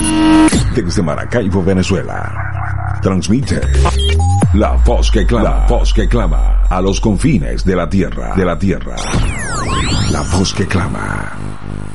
Desde Maracaibo, Venezuela. Transmite la voz que clama, la voz que clama a los confines de la tierra, La voz que clama.